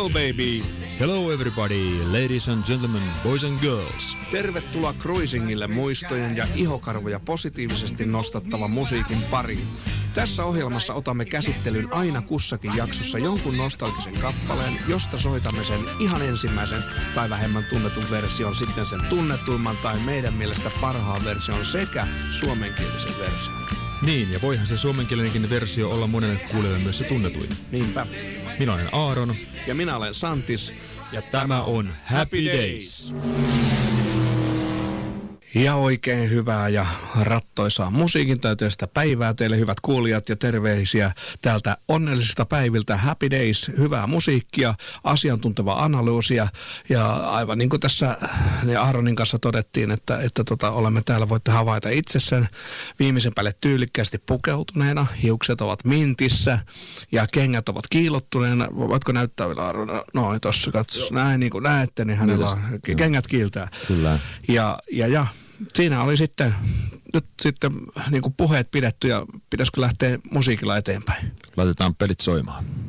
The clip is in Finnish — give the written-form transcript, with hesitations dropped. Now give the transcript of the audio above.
Hello baby. Hello everybody, ladies and gentlemen, boys and girls. Tervetuloa cruisingille muistojen ja ihokarvoja positiivisesti nostattavan musiikin pariin. Tässä ohjelmassa otamme käsittelyyn aina kussakin jaksossa jonkun nostalgisen kappaleen, josta soitamme sen ihan ensimmäisen tai vähemmän tunnetun version, sitten sen tunnetuimman tai meidän mielestä parhaan version sekä suomenkielisen version. Niin, ja voihan se suomenkielinenkin versio olla monelle kuulijalle myös se tunnetuin. Niinpä. Minä olen Aaron. Ja minä olen Santis. Ja tämä on Happy Days. Ja oikein hyvää ja rattoisaa musiikin täyteistä päivää teille hyvät kuulijat ja terveisiä täältä onnellisista päiviltä. Happy Days, hyvää musiikkia, asiantuntevaa analyysiä ja aivan niin kuin tässä Aaronin kanssa todettiin, että olemme täällä, voitte havaita itse sen viimeisen päälle tyylikkäästi pukeutuneena, hiukset ovat mintissä ja kengät ovat kiilottuneena. Voitko näyttää vielä Aaron? Noin tossa, katsos, näin niin kuin näette, niin hänellä on kengät kiiltää. Kyllä. Ja siinä oli sitten niin kuin puheet pidetty ja pitäisikö lähteä musiikilla eteenpäin? Laitetaan pelit soimaan.